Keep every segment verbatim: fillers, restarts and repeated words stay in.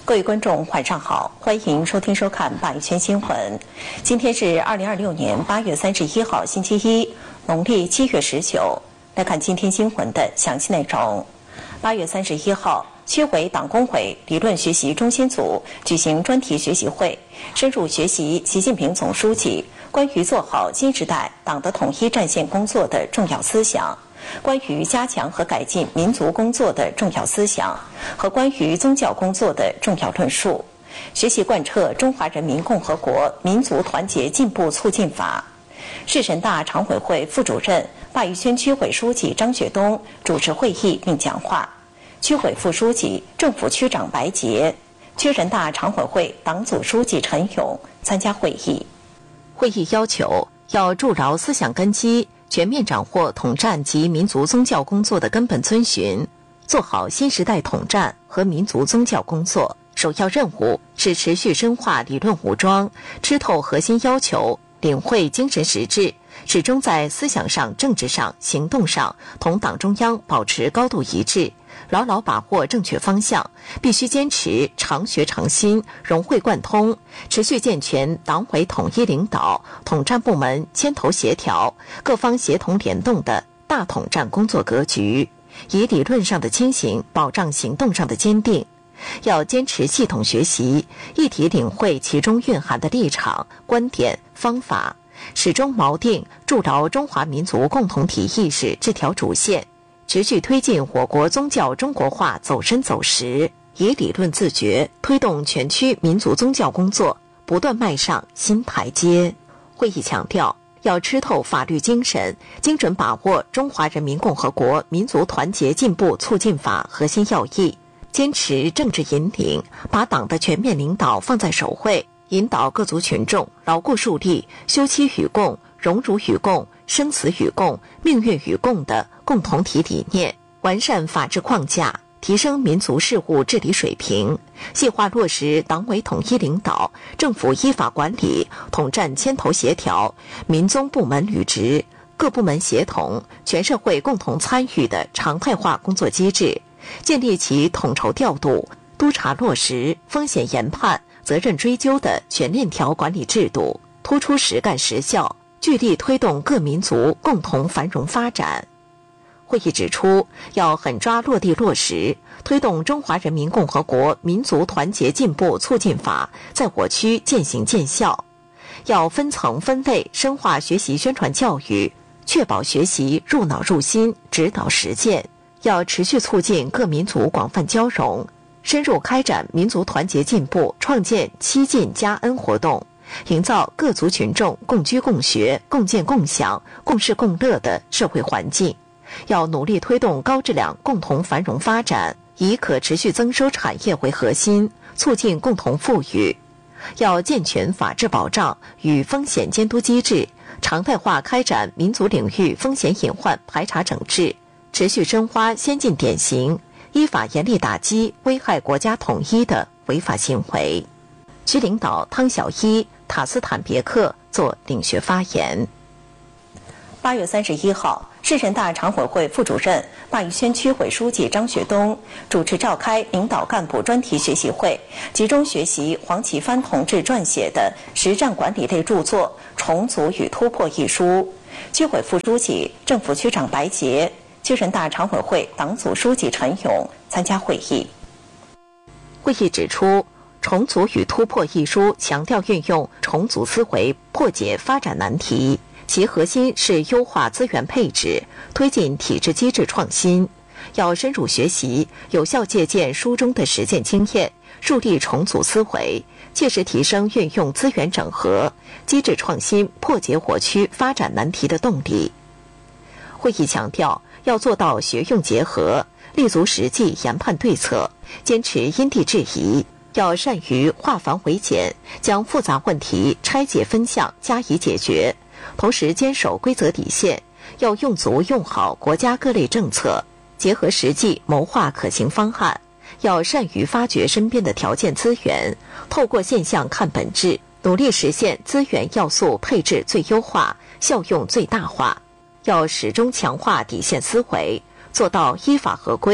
各位观众，晚上好，欢迎收听收看八一圈新闻。今天是二零二六年八月三十一号，星期一，农历七月十九。来看今天新闻的详细内容。八月三十一号，区委党工会理论学习中心组举行专题学习会，深入学习习近平总书记关于做好新时代党的统一战线工作的重要思想。关于加强和改进民族工作的重要思想和关于宗教工作的重要论述，学习贯彻中华人民共和国民族团结进步促进法。市人大常委会副主任、鲅鱼圈区委书记张学东主持会议并讲话，区委副书记、政府区长白洁、区人大常委会党组书记陈勇参加会议。 会议要求要筑牢思想根基，全面掌握统战及民族宗教工作的根本遵循，做好新时代统战和民族宗教工作。首要任务是持续深化理论武装，吃透核心要求，领会精神实质，始终在思想上、政治上、行动上同党中央保持高度一致，牢牢把握正确方向，必须坚持常学常新、融会贯通，持续健全党委统一领导、统战部门牵头协调、各方协同联动的大统战工作格局，以理论上的清醒保障行动上的坚定。要坚持系统学习，一体领会其中蕴含的立场、观点、方法，始终锚定筑牢中华民族共同体意识这条主线，持续推进我国宗教中国化走深走实，以理论自觉，推动全区民族宗教工作不断迈上新台阶。会议强调，要吃透法律精神，精准把握中华人民共和国民族团结进步促进法核心要义，坚持政治引领，把党的全面领导放在首位，引导各族群众牢固树立休戚与共、荣辱与共、生死与共、命运与共的共同体理念，完善法治框架，提升民族事务治理水平，细化落实党委统一领导、政府依法管理、统战牵头协调、民宗部门履职、各部门协同、全社会共同参与的常态化工作机制，建立起统筹调度、督查落实、风险研判、责任追究的全链条管理制度，突出实干实效，聚力推动各民族共同繁荣发展。会议指出，要狠抓落地落实，推动中华人民共和国民族团结进步促进法在我区渐行渐效，要分层分类深化学习宣传教育，确保学习入脑入心、指导实践。要持续促进各民族广泛交融，深入开展民族团结进步创建七进加恩活动，营造各族群众共居共学、共建共享、共事共乐的社会环境。要努力推动高质量共同繁荣发展，以可持续增收产业为核心，促进共同富裕。要健全法治保障与风险监督机制，常态化开展民族领域风险隐患排查整治，持续深化先进典型，依法严厉打击危害国家统一的违法行为。区领导汤小一、塔斯坦别克作领学发言。 八月三十一号，市人大常委会副主任、鲅鱼圈区委书记张学东主持召开领导干部专题学习会，集中学习黄奇帆同志撰写的实战管理类著作《重组与突破》一书。区委副书记、政府区长白洁、区人大常委会党组书记陈勇参加会议。 会议指出，《重组与突破》一书强调运用重组思维破解发展难题，其核心是优化资源配置，推进体制机制创新。要深入学习，有效借鉴书中的实践经验，树立重组思维，切实提升运用资源整合、机制创新破解我区发展难题的动力。会议强调，要做到学用结合，立足实际研判对策，坚持因地制宜，要善于化繁为简，将复杂问题拆解分项加以解决，同时坚守规则底线，要用足用好国家各类政策，结合实际谋划可行方案，要善于发掘身边的条件资源，透过现象看本质，努力实现资源要素配置最优化、效用最大化。要始终强化底线思维，做到依法合规、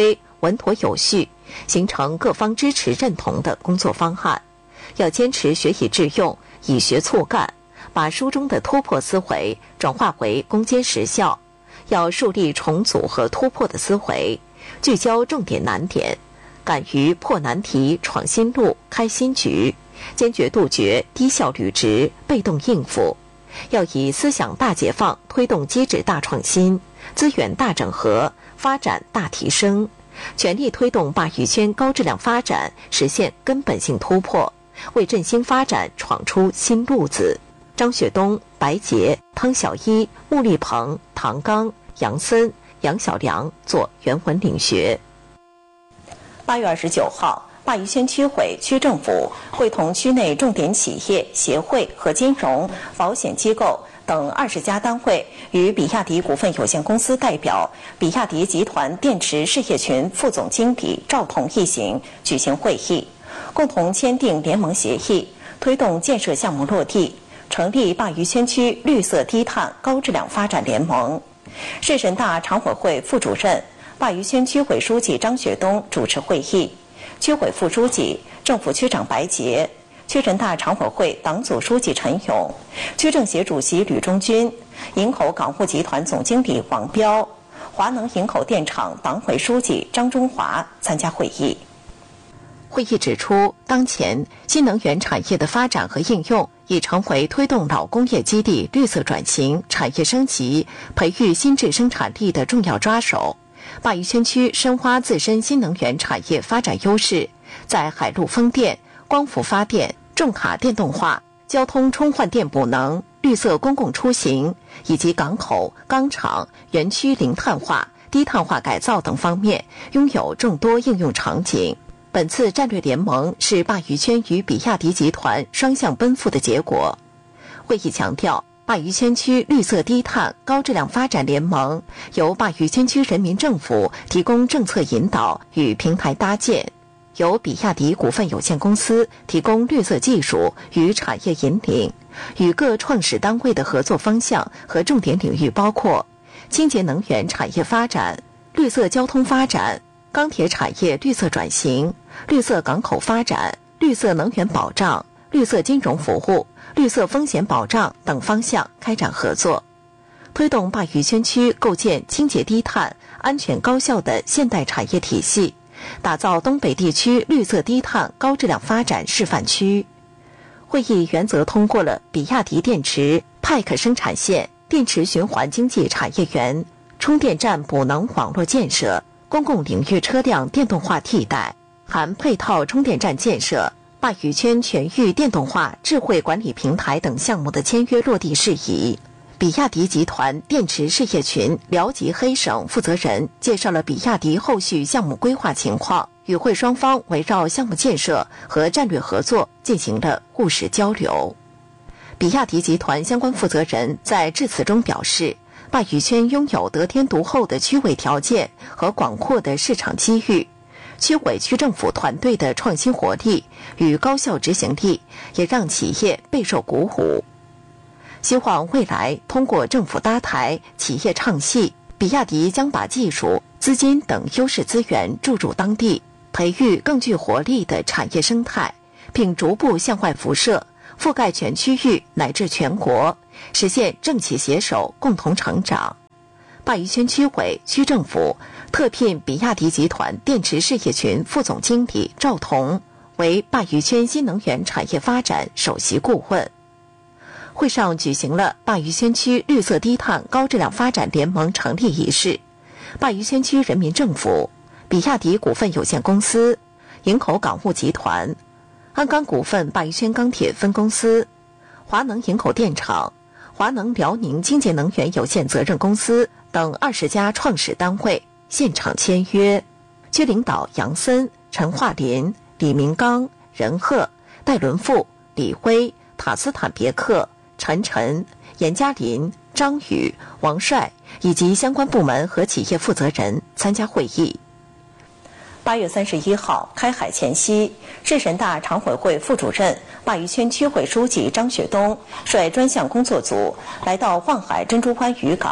稳妥有序，形成各方支持认同的工作方案。要坚持学以致用，以学促干，把书中的突破思维转化为攻坚实效。要树立重组和突破的思维，聚焦重点难点，敢于破难题、闯新路、开新局，坚决杜绝低效履职、被动应付。要以思想大解放推动机制大创新，资源大整合，发展大提升，全力推动鲅鱼圈高质量发展实现根本性突破，为振兴发展闯出新路子。张雪冬、白洁、汤小一、穆立鹏、唐刚、杨森、杨小良做原文领学。 八月二十九号，鲅鱼圈区委、区政府会同区内重点企业、协会和金融、保险机构等二十家单位与比亚迪股份有限公司代表、比亚迪集团电池事业群副总经理赵彤一行举行会议，共同签订联盟协议，推动建设项目落地，成立鲅鱼圈区绿色低碳高质量发展联盟。市人大常委会副主任、鲅鱼圈区委书记张雪冬主持会议，区委副书记、政府区长白洁，区人大常委会党组书记陈勇，区政协主席吕中军，营口港务集团总经理王彪，华能营口电厂党委书记张中华参加会议。 会议指出，当前新能源产业的发展和应用已成为推动老工业基地绿色转型、产业升级、培育新质生产力的重要抓手。鲅鱼圈区深挖自身新能源产业发展优势，在海陆风电、光伏发电、重卡电动化、交通充换电补能、绿色公共出行以及港口、钢厂、园区零碳化、低碳化改造等方面拥有众多应用场景。本次战略联盟是鲅鱼圈与比亚迪集团双向奔赴的结果。会议强调，鲅鱼圈区绿色低碳高质量发展联盟由鲅鱼圈区人民政府提供政策引导与平台搭建，由比亚迪股份有限公司提供绿色技术与产业引领，与各创始单位的合作方向和重点领域包括清洁能源产业发展、绿色交通发展、钢铁产业绿色转型、绿色港口发展、绿色能源保障、绿色金融服务、绿色风险保障等方向开展合作，推动鲅鱼圈区构建清洁低碳、安全高效的现代产业体系，打造东北地区绿色低碳高质量发展示范区。会议原则通过了比亚迪电池 P A C 生产线、电池循环经济产业园、充电站补能网络建设、公共领域车辆电动化替代，含配套充电站建设、鲅鱼圈全域电动化智慧管理平台等项目的签约落地事宜。比亚迪集团电池事业群辽吉黑省负责人介绍了比亚迪后续项目规划情况，与会双方围绕项目建设和战略合作进行了务实交流。比亚迪集团相关负责人在致辞中表示，鲅鱼圈拥有得天独厚的区位条件和广阔的市场机遇，区委区政府团队的创新活力与高效执行力也让企业备受鼓舞。希望未来通过政府搭台、企业唱戏，比亚迪将把技术、资金等优势资源注入当地，培育更具活力的产业生态，并逐步向外辐射，覆盖全区域乃至全国，实现政企携手共同成长。鲅鱼圈区委、区政府特聘比亚迪集团电池事业群副总经理赵彤为鲅鱼圈新能源产业发展首席顾问。会上举行了鲅鱼圈区绿色低碳高质量发展联盟成立仪式，鲅鱼圈区人民政府、比亚迪股份有限公司、营口港务集团、鞍钢股份鲅鱼圈钢铁分公司、华能营口电厂、华能辽宁清洁能源有限责任公司等二十家创始单位现场签约。区领导杨森、陈化林、李明刚、任鹤、戴伦富、李辉、塔斯坦别克、陈晨、严嘉林、张宇、王帅以及相关部门和企业负责人参加会议。 八月三十一号开海前夕，市人大常委会副主任、鲅鱼圈区委书记张雪冬率专项工作组来到望海珍珠湾渔港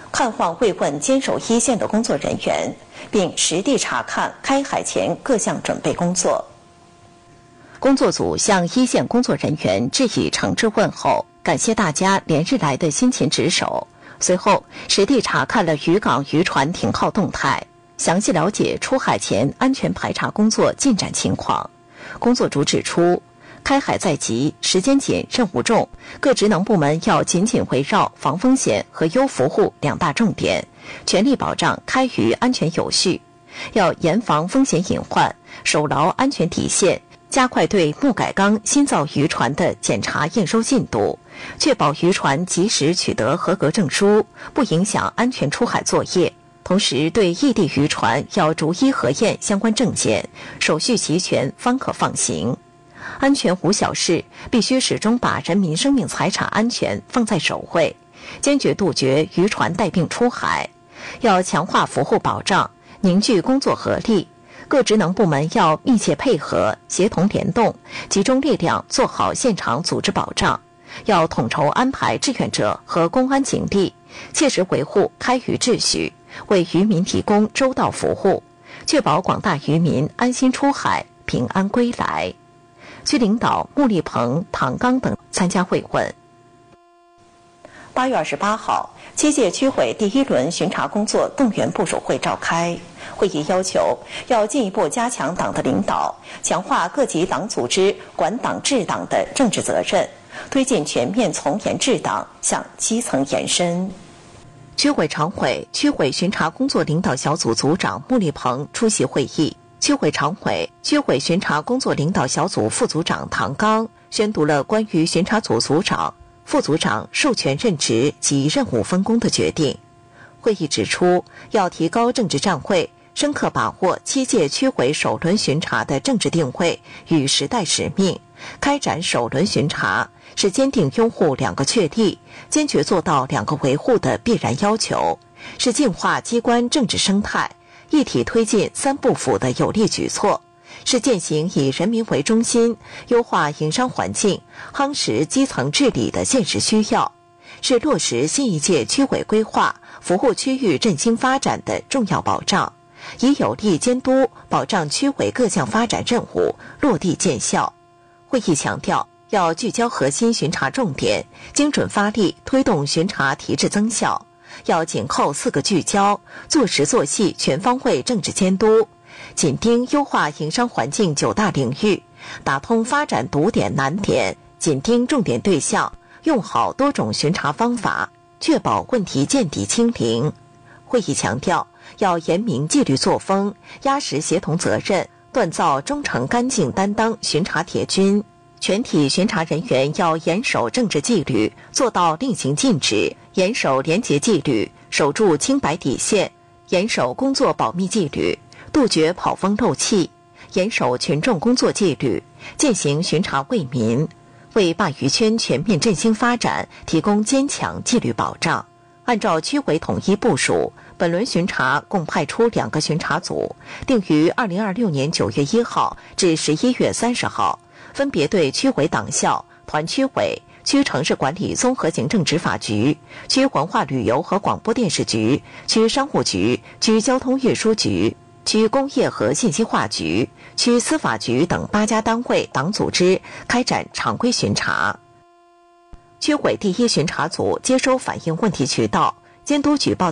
看望慰问坚守一线的工作人员，并实地查看开海前各项准备工作。 工作组向一线工作人员致以诚挚问候，感谢大家连日来的辛勤值守。随后，实地查看了渔港渔船停靠动态，详细了解出海前安全排查工作进展情况。工作组指出，开海在即，时间紧，任务重，各职能部门要紧紧围绕防风险和优服务两大重点，全力保障开渔安全有序。要严防风险隐患，守牢安全底线，加快对木改缸新造渔船的检查验收进度，确保渔船及时取得合格证书，不影响安全出海作业。同时，对异地渔船要逐一核验相关证件，手续齐全方可放行。安全无小事，必须始终把人民生命财产安全放在首位，坚决杜绝渔船带病出海。要强化服务保障，凝聚工作合力。各职能部门要密切配合，协同联动，集中力量做好现场组织保障。要统筹安排志愿者和公安警力，切实维护开渔秩序，为渔民提供周到服务，确保广大渔民安心出海，平安归来。区领导穆立鹏、唐刚等参加会问。 八月二十八号，七届区委第一轮巡查工作动员部署会召开。会议要求，要进一步加强党的领导，强化各级党组织管党治党的政治责任，推进全面从严治党向基层延伸。 区委常委、区委巡查工作领导小组组长穆立鹏出席会议。区委常委、区委巡查工作领导小组副组长唐刚宣读了关于巡查组组长、副组长授权任职及任务分工的决定。会议指出，要提高政治站会，深刻把握七届区委首轮巡查的政治定位与时代使命，开展首轮巡查是坚定拥护两个确立、坚决做到两个维护的必然要求，是净化机关政治生态、一体推进三不腐的有力举措，是践行以人民为中心、优化营商环境、夯实基层治理的现实需要，是落实新一届区委规划、服务区域振兴发展的重要保障，以有力监督保障区委各项发展任务落地见效。会议强调，要聚焦核心巡查重点，精准发力推动巡查提质增效，要紧扣四个聚焦，做实做细全方位政治监督，紧盯优化营商环境九大领域，打通发展堵点难点，紧盯重点对象，用好多种巡查方法，确保问题见底清零。会议强调，要严明纪律作风，压实协同责任，锻造忠诚干净担当巡查铁军。全体巡查人员要严守政治纪律，做到令行禁止，严守廉洁纪律，守住清白底线，严守工作保密纪律，杜绝跑风漏气，严守群众工作纪律，践行巡查为民，为鲅鱼圈全面振兴发展提供坚强纪律保障。按照区委统一部署，本轮巡查共派出两个巡查组，定于二零二六年九月一号至十一月三十号，分别对区委党校、团区委、区城市管理综合行政执法局、区文化旅游和广播电视局、区商务局、区交通运输局、区工业和信息化局、区司法局等八家单位党组织开展常规巡查。区委第一巡查组接收反映问题渠道，监督举报